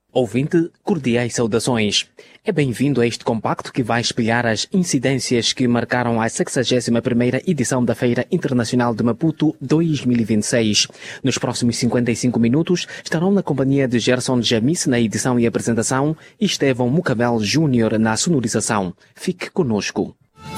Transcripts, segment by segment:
Ouvinte, cordiais saudações. É bem-vindo a este compacto que vai espelhar as incidências que marcaram a 61ª edição da Feira Internacional de Maputo 2026. Nos próximos 55 minutos estarão na companhia de Gerson Jamis na edição e apresentação e Estevão Mucabel Júnior na sonorização. Fique conosco.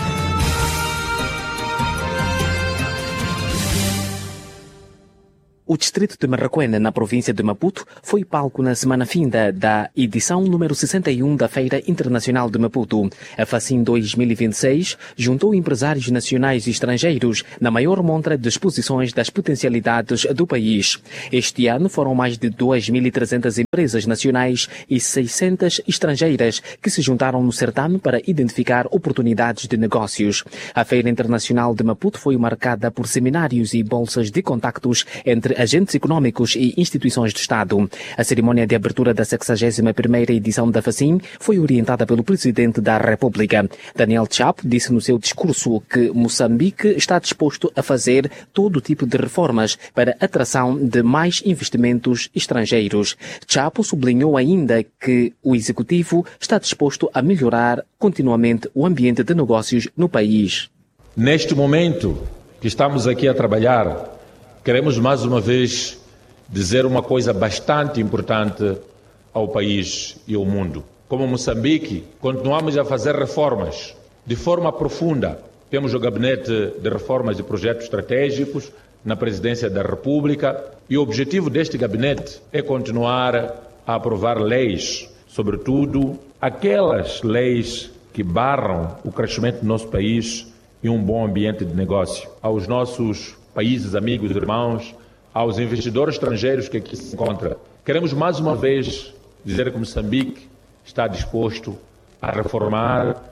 O distrito de Marraquena, na província de Maputo, foi palco na semana finda da edição número 61 da Feira Internacional de Maputo. A FACIM 2026 juntou empresários nacionais e estrangeiros na maior montra de exposições das potencialidades do país. Este ano foram mais de 2.300 empresas nacionais e 600 estrangeiras que se juntaram no certame para identificar oportunidades de negócios. A Feira Internacional de Maputo foi marcada por seminários e bolsas de contactos entre agentes econômicos e instituições do Estado. A cerimónia de abertura da 61ª edição da FACIM foi orientada pelo Presidente da República. Daniel Chapo disse no seu discurso que Moçambique está disposto a fazer todo tipo de reformas para a atração de mais investimentos estrangeiros. Chapo sublinhou ainda que o Executivo está disposto a melhorar continuamente o ambiente de negócios no país. Neste momento que estamos aqui a trabalhar, queremos mais uma vez dizer uma coisa bastante importante ao país e ao mundo. Como Moçambique, continuamos a fazer reformas de forma profunda. Temos o Gabinete de Reformas e Projetos Estratégicos na Presidência da República e o objetivo deste gabinete é continuar a aprovar leis, sobretudo aquelas leis que barram o crescimento do nosso país e um bom ambiente de negócio. Aos nossos países, amigos, irmãos, aos investidores estrangeiros que aqui se encontram. Queremos mais uma vez dizer que Moçambique está disposto a reformar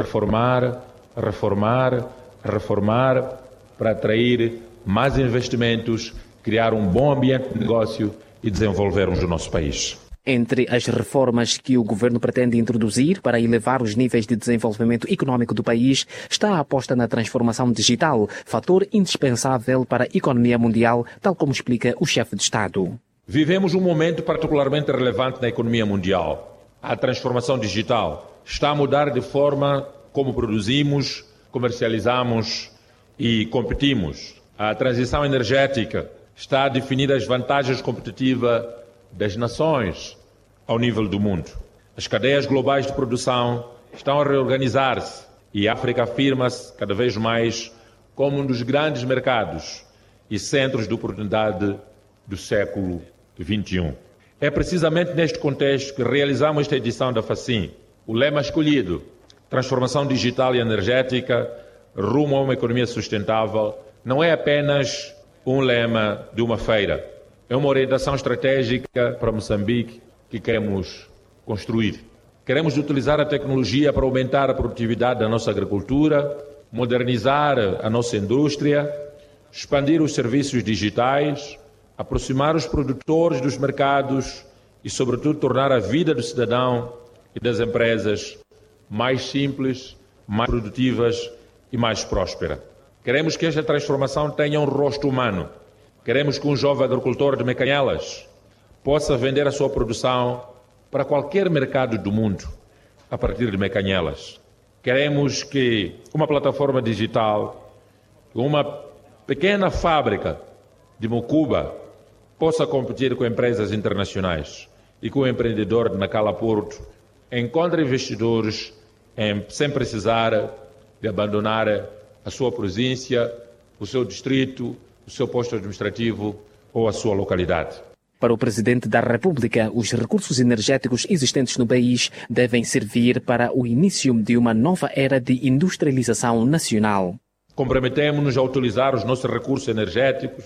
para atrair mais investimentos, criar um bom ambiente de negócio e desenvolvermos o nosso país. Entre as reformas que o governo pretende introduzir para elevar os níveis de desenvolvimento econômico do país está a aposta na transformação digital, fator indispensável para a economia mundial, tal como explica o chefe de Estado. Vivemos um momento particularmente relevante na economia mundial. A transformação digital está a mudar de forma como produzimos, comercializamos e competimos. A transição energética está a definir as vantagens competitivas das nações ao nível do mundo. As cadeias globais de produção estão a reorganizar-se e a África afirma-se cada vez mais como um dos grandes mercados e centros de oportunidade do século XXI. É precisamente neste contexto que realizamos esta edição da FACIM. O lema escolhido, transformação digital e energética rumo a uma economia sustentável, não é apenas um lema de uma feira. É uma orientação estratégica para Moçambique que queremos construir. Queremos utilizar a tecnologia para aumentar a produtividade da nossa agricultura, modernizar a nossa indústria, expandir os serviços digitais, aproximar os produtores dos mercados e, sobretudo, tornar a vida do cidadão e das empresas mais simples, mais produtivas e mais próspera. Queremos que esta transformação tenha um rosto humano. Queremos que um jovem agricultor de Mecanhelas possa vender a sua produção para qualquer mercado do mundo a partir de Mecanhelas. Queremos que uma plataforma digital, uma pequena fábrica de Mocuba possa competir com empresas internacionais e que o empreendedor de Nacala Porto encontre investidores sem precisar de abandonar a sua província, o seu distrito, o seu posto administrativo ou a sua localidade. Para o Presidente da República, os recursos energéticos existentes no país devem servir para o início de uma nova era de industrialização nacional. Comprometemos-nos a utilizar os nossos recursos energéticos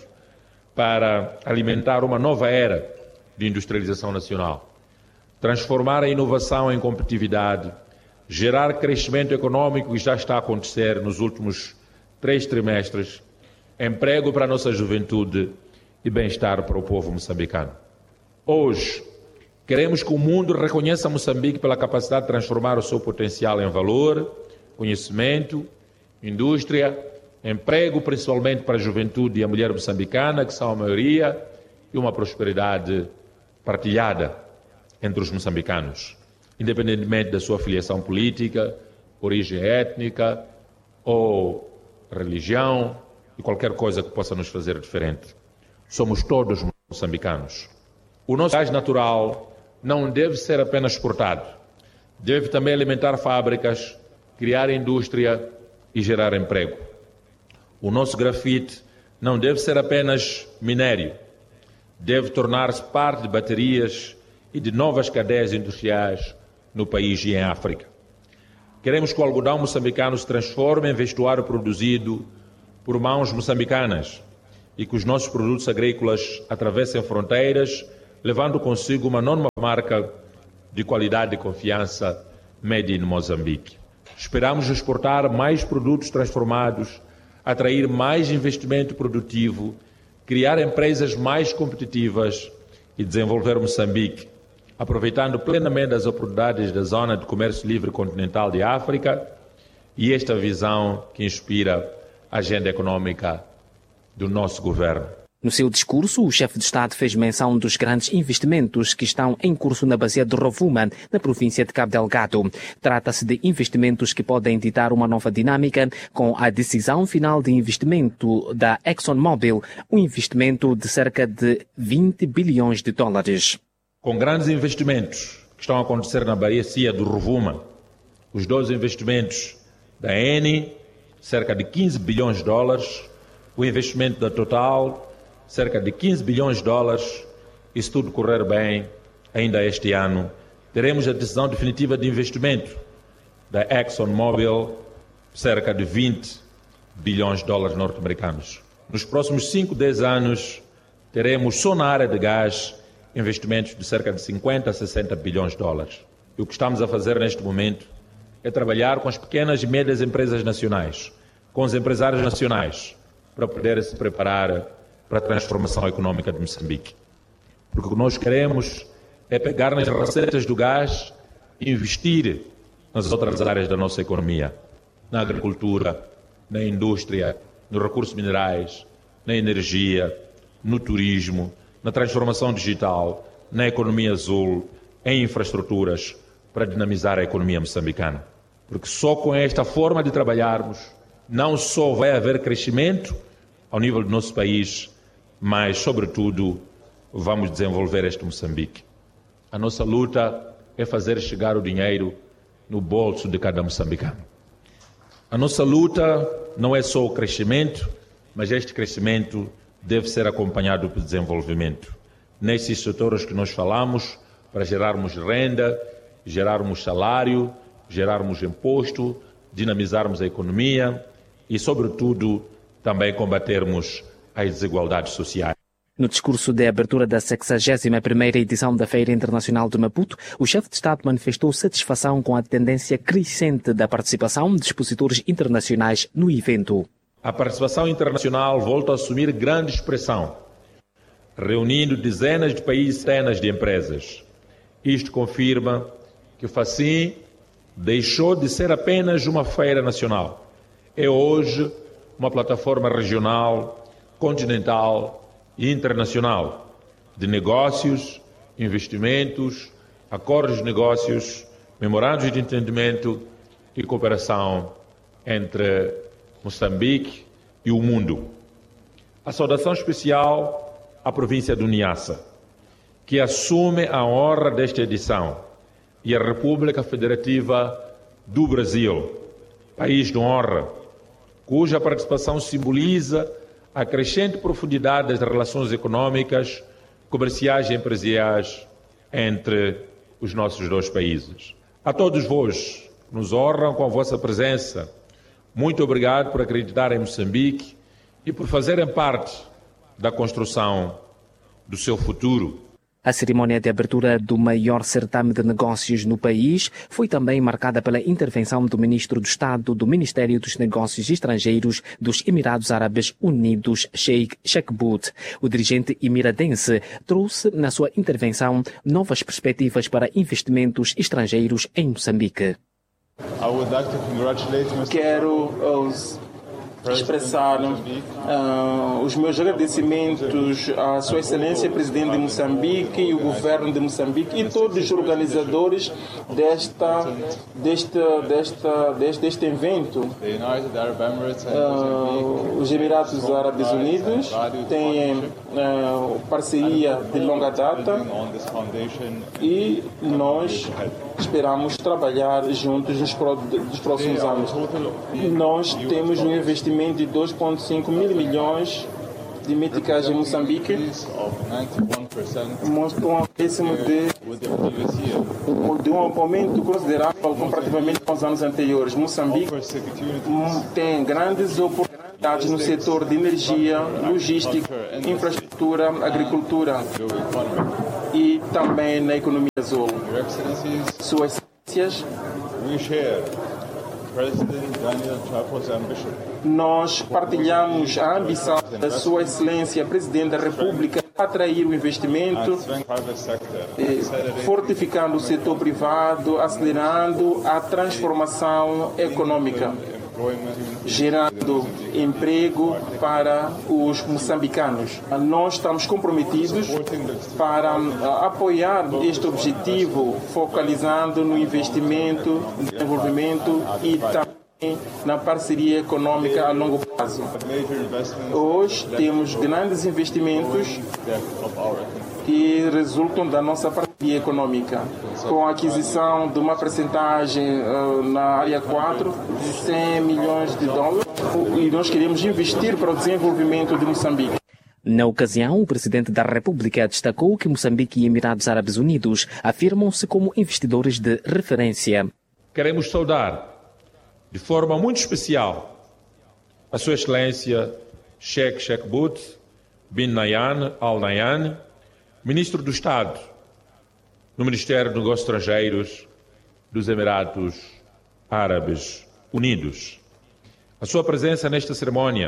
para alimentar uma nova era de industrialização nacional, transformar a inovação em competitividade, gerar crescimento econômico que já está a acontecer nos últimos 3 trimestres, emprego para a nossa juventude e bem-estar para o povo moçambicano. Hoje, queremos que o mundo reconheça Moçambique pela capacidade de transformar o seu potencial em valor, conhecimento, indústria, emprego, principalmente para a juventude e a mulher moçambicana, que são a maioria, e uma prosperidade partilhada entre os moçambicanos, independentemente da sua filiação política, origem étnica ou religião e qualquer coisa que possa nos fazer diferente. Somos todos moçambicanos. O nosso gás natural não deve ser apenas exportado, deve também alimentar fábricas, criar indústria e gerar emprego. O nosso grafite não deve ser apenas minério, deve tornar-se parte de baterias e de novas cadeias industriais no país e em África. Queremos que o algodão moçambicano se transforme em vestuário produzido por mãos moçambicanas e que os nossos produtos agrícolas atravessem fronteiras, levando consigo uma nova marca de qualidade e confiança made in Moçambique. Esperamos exportar mais produtos transformados, atrair mais investimento produtivo, criar empresas mais competitivas e desenvolver Moçambique, aproveitando plenamente as oportunidades da Zona de Comércio Livre Continental de África e esta visão que inspira a agenda econômica do nosso governo. No seu discurso, o chefe de Estado fez menção dos grandes investimentos que estão em curso na bacia de Rovuma, na província de Cabo Delgado. Trata-se de investimentos que podem ditar uma nova dinâmica com a decisão final de investimento da ExxonMobil, um investimento de cerca de 20 bilhões de dólares. Com grandes investimentos que estão a acontecer na bacia do Rovuma, os 2 investimentos da Eni, cerca de 15 bilhões de dólares, o investimento da Total, cerca de 15 bilhões de dólares, e se tudo correr bem, ainda este ano, teremos a decisão definitiva de investimento da ExxonMobil, cerca de 20 bilhões de dólares norte-americanos. Nos próximos 5-10 anos, teremos só na área de gás investimentos de cerca de 50 a 60 bilhões de dólares. E o que estamos a fazer neste momento é trabalhar com as pequenas e médias empresas nacionais, com os empresários nacionais, para poder se preparar para a transformação econômica de Moçambique. Porque o que nós queremos é pegar nas receitas do gás e investir nas outras áreas da nossa economia, na agricultura, na indústria, nos recursos minerais, na energia, no turismo, na transformação digital, na economia azul, em infraestruturas, para dinamizar a economia moçambicana. Porque só com esta forma de trabalharmos, não só vai haver crescimento ao nível do nosso país, mas, sobretudo, vamos desenvolver este Moçambique. A nossa luta é fazer chegar o dinheiro no bolso de cada moçambicano. A nossa luta não é só o crescimento, mas este crescimento deve ser acompanhado por desenvolvimento. Nesses setores que nós falamos, para gerarmos renda, gerarmos salário, gerarmos imposto, dinamizarmos a economia e, sobretudo, também combatermos as desigualdades sociais. No discurso de abertura da 61ª edição da Feira Internacional de Maputo, o chefe de Estado manifestou satisfação com a tendência crescente da participação de expositores internacionais no evento. A participação internacional volta a assumir grande expressão, reunindo dezenas de países e centenas de empresas. Isto confirma que o FACIM deixou de ser apenas uma feira nacional. É hoje uma plataforma regional, continental e internacional de negócios, investimentos, acordos de negócios, memorandos de entendimento e cooperação entre Moçambique e o mundo. A saudação especial à província do Niassa, que assume a honra desta edição, e a República Federativa do Brasil, país de honra, cuja participação simboliza a crescente profundidade das relações econômicas, comerciais e empresariais entre os nossos 2 países. A todos vós que nos honram com a vossa presença, muito obrigado por acreditar em Moçambique e por fazerem parte da construção do seu futuro. A cerimónia de abertura do maior certame de negócios no país foi também marcada pela intervenção do ministro do Estado do Ministério dos Negócios Estrangeiros dos Emirados Árabes Unidos, Sheikh Sheikbout. O dirigente emiradense trouxe na sua intervenção novas perspectivas para investimentos estrangeiros em Moçambique. Quero expressar os meus agradecimentos à Sua Excelência Presidente de Moçambique e o Governo de Moçambique e todos os organizadores deste evento. Os Emirados Árabes Unidos têm parceria de longa data e nós esperamos trabalhar juntos nos próximos anos. Nós temos um investimento de 2,5 mil milhões de meticais em Moçambique, mostra um acréscimo de um aumento considerável comparativamente com os anos anteriores. Moçambique tem grandes oportunidades no setor de energia, logística, infraestrutura, agricultura e também na economia azul. Suas Excelências, nós partilhamos a ambição da Sua Excelência Presidente da República de atrair o investimento, fortificando o setor privado, acelerando a transformação econômica, gerando emprego para os moçambicanos. Nós estamos comprometidos para apoiar este objetivo, focalizando no investimento, desenvolvimento e também na parceria econômica a longo prazo. Hoje temos grandes investimentos que resultam da nossa parceria econômica, com a aquisição de uma percentagem na área 4 de 100 milhões de dólares, e nós queremos investir para o desenvolvimento de Moçambique. Na ocasião, o Presidente da República destacou que Moçambique e Emirados Árabes Unidos afirmam-se como investidores de referência. Queremos saudar, de forma muito especial, a Sua Excelência Sheikh Bout bin Nahyan Al Nahyan, Ministro do Estado no Ministério dos Negócios Estrangeiros dos Emirados Árabes Unidos. A sua presença nesta cerimônia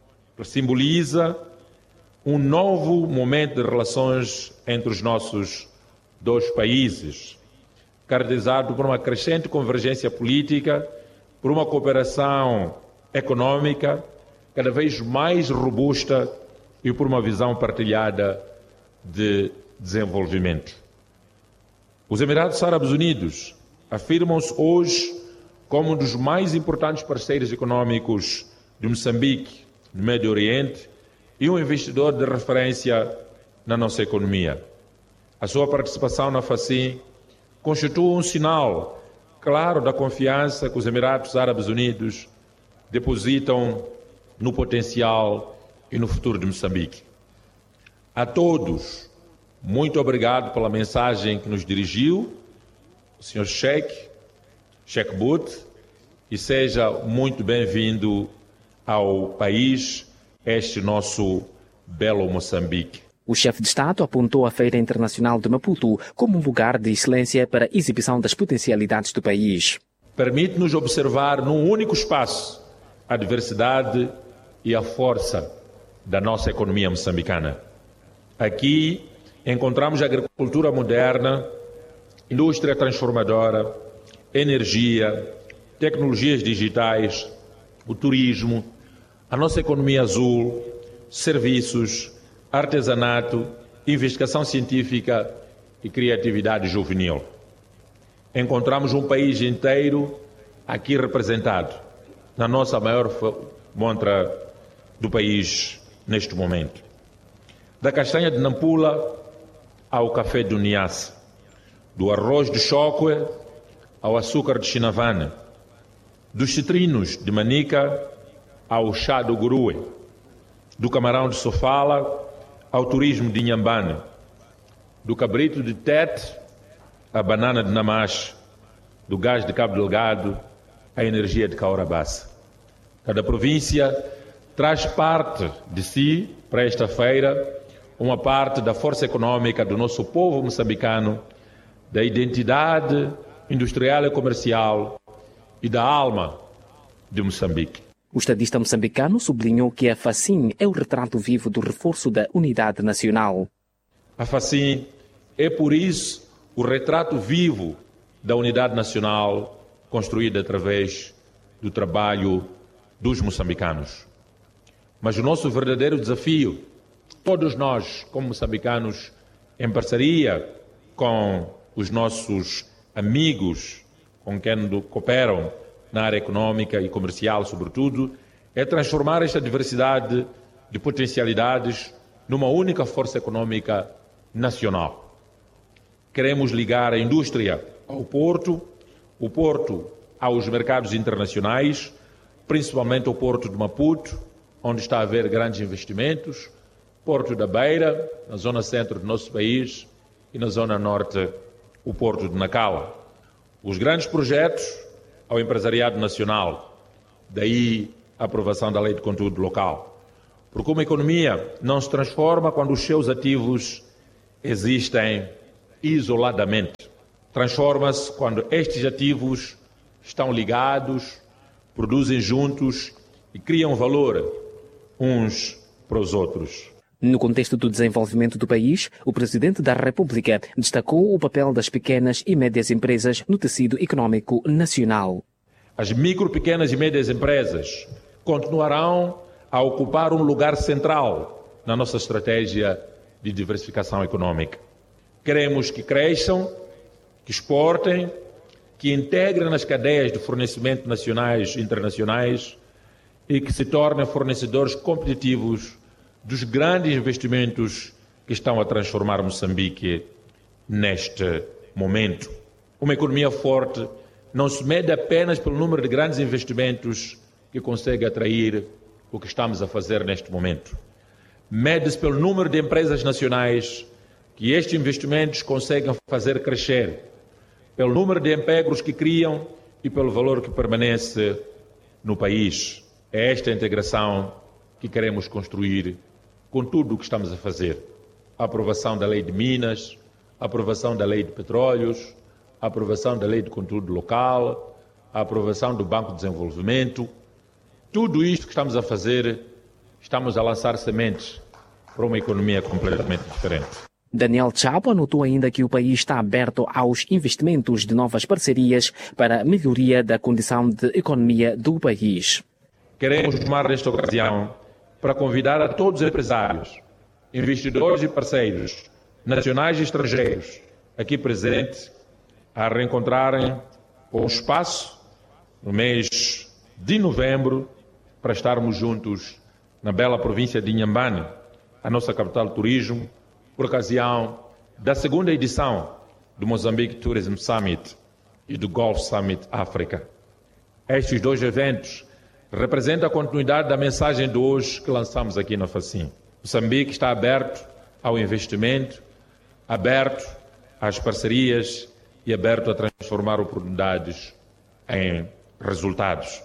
simboliza um novo momento de relações entre os nossos dois países, caracterizado por uma crescente convergência política, por uma cooperação econômica cada vez mais robusta e por uma visão partilhada de desenvolvimento. Os Emirados Árabes Unidos afirmam-se hoje como um dos mais importantes parceiros econômicos de Moçambique, do Médio Oriente, e um investidor de referência na nossa economia. A sua participação na FACIM constitui um sinal claro da confiança que os Emirados Árabes Unidos depositam no potencial e no futuro de Moçambique. A todos, muito obrigado pela mensagem que nos dirigiu, o Sr. Sheikh Bout, e seja muito bem-vindo ao país, este nosso belo Moçambique. O chefe de Estado apontou a Feira Internacional de Maputo como um lugar de excelência para a exibição das potencialidades do país. Permite-nos observar num único espaço a diversidade e a força da nossa economia moçambicana. Aqui encontramos a agricultura moderna, indústria transformadora, energia, tecnologias digitais, o turismo, a nossa economia azul, serviços, artesanato, investigação científica e criatividade juvenil. Encontramos um país inteiro aqui representado, na nossa maior montra do país neste momento. Da castanha de Nampula ao café do Niassa, do arroz de choque ao açúcar de Chinavana, dos citrinos de Manica ao chá do Gurue, do camarão de Sofala ao turismo de Inhambane, do cabrito de Tete à banana de Namache, do gás de Cabo Delgado à energia de Caorabassa. Cada província traz parte de si para esta feira, uma parte da força econômica do nosso povo moçambicano, da identidade industrial e comercial e da alma de Moçambique. O estadista moçambicano sublinhou que a FACIM é o retrato vivo do reforço da unidade nacional. A FACIM é, por isso, o retrato vivo da unidade nacional construída através do trabalho dos moçambicanos. Mas o nosso verdadeiro desafio, todos nós, como moçambicanos, em parceria com os nossos amigos com quem cooperam na área econômica e comercial, sobretudo, é transformar esta diversidade de potencialidades numa única força econômica nacional. Queremos ligar a indústria ao porto, o porto aos mercados internacionais, principalmente ao porto de Maputo, onde está a haver grandes investimentos, porto da Beira, na zona centro do nosso país, e na zona norte, o porto de Nacala. Os grandes projetos ao empresariado nacional, daí a aprovação da Lei de Conteúdo Local. Porque uma economia não se transforma quando os seus ativos existem isoladamente. Transforma-se quando estes ativos estão ligados, produzem juntos e criam valor uns para os outros. No contexto do desenvolvimento do país, o Presidente da República destacou o papel das pequenas e médias empresas no tecido econômico nacional. As micro, pequenas e médias empresas continuarão a ocupar um lugar central na nossa estratégia de diversificação econômica. Queremos que cresçam, que exportem, que integrem nas cadeias de fornecimento nacionais e internacionais e que se tornem fornecedores competitivos dos grandes investimentos que estão a transformar Moçambique neste momento. Uma economia forte não se mede apenas pelo número de grandes investimentos que consegue atrair o que estamos a fazer neste momento. Mede-se pelo número de empresas nacionais que estes investimentos conseguem fazer crescer, pelo número de empregos que criam e pelo valor que permanece no país. É esta integração que queremos construir com tudo o que estamos a fazer. A aprovação da Lei de Minas, a aprovação da Lei de Petróleos, a aprovação da Lei de Conteúdo Local, a aprovação do Banco de Desenvolvimento. Tudo isto que estamos a fazer, estamos a lançar sementes para uma economia completamente diferente. Daniel Chapo anotou ainda que o país está aberto aos investimentos de novas parcerias para a melhoria da condição de economia do país. Queremos tomar esta ocasião para convidar a todos os empresários, investidores e parceiros, nacionais e estrangeiros, aqui presentes, a reencontrarem com o espaço no mês de novembro para estarmos juntos na bela província de Inhambane, a nossa capital de turismo, por ocasião da segunda edição do Mozambique Tourism Summit e do Gulf Summit África. Estes dois eventos representam a continuidade da mensagem de hoje que lançamos aqui na FACIM. Moçambique está aberto ao investimento, aberto às parcerias e aberto a transformar oportunidades em resultados.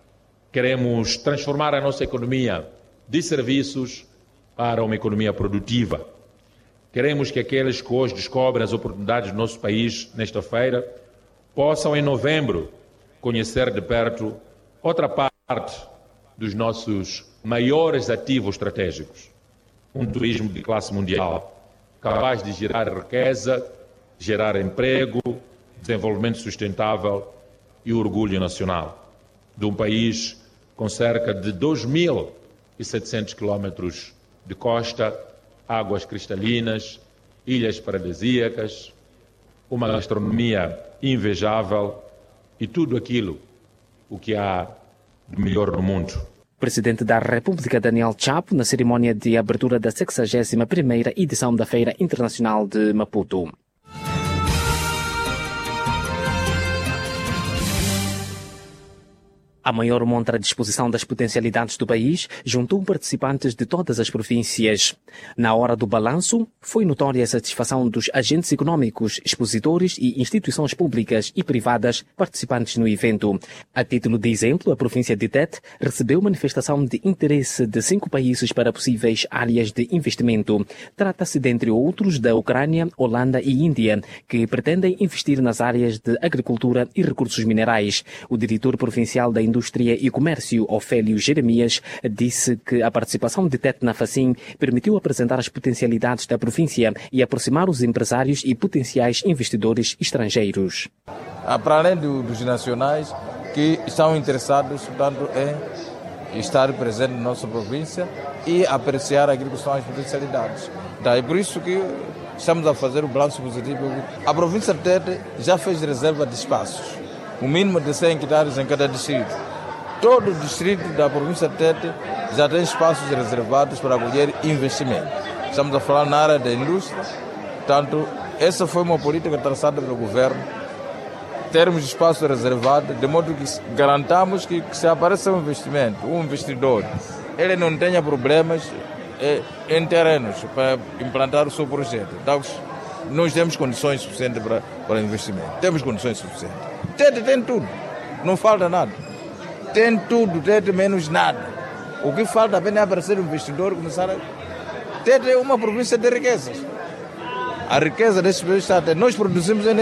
Queremos transformar a nossa economia de serviços para uma economia produtiva. Queremos que aqueles que hoje descobrem as oportunidades do nosso país nesta feira possam, em novembro, conhecer de perto outra parte dos nossos maiores ativos estratégicos. Um turismo de classe mundial, capaz de gerar riqueza, gerar emprego, desenvolvimento sustentável e orgulho nacional. De um país com cerca de 2.700 quilómetros de costa, águas cristalinas, ilhas paradisíacas, uma gastronomia invejável e tudo aquilo o que há de melhor no mundo. Presidente da República Daniel Chapo, na cerimónia de abertura da 61ª edição da Feira Internacional de Maputo. A maior montra à disposição das potencialidades do país juntou participantes de todas as províncias. Na hora do balanço, foi notória a satisfação dos agentes econômicos, expositores e instituições públicas e privadas participantes no evento. A título de exemplo, a província de Tete recebeu manifestação de interesse de 5 países para possíveis áreas de investimento. Trata-se, dentre outros, da Ucrânia, Holanda e Índia, que pretendem investir nas áreas de agricultura e recursos minerais. O diretor provincial da Indústria e Comércio, Ofélio Jeremias, disse que a participação de Tete na FACIM permitiu apresentar as potencialidades da província e aproximar os empresários e potenciais investidores estrangeiros. Para além dos nacionais que estão interessados, portanto, em estar presente na nossa província e apreciar aquilo que são as potencialidades. Então, é por isso que estamos a fazer o balanço positivo. A província de Tete já fez reserva de espaços, o mínimo de 100 hectares em cada distrito. Todo o distrito da província de Tete já tem espaços reservados para acolher investimento. Estamos a falar na área da indústria, portanto, essa foi uma política traçada pelo governo, termos espaço reservado, de modo que garantamos que se apareça um investimento, um investidor, ele não tenha problemas em terrenos para implantar o seu projeto. Então, nós temos condições suficientes para investimento. Temos condições suficientes. Tete tem tudo, não falta nada. Tem tudo, Tete menos nada. O que falta apenas é aparecer um investidor, começar a... Tete é uma província de riquezas. A riqueza desse país está... Nós produzimos energia.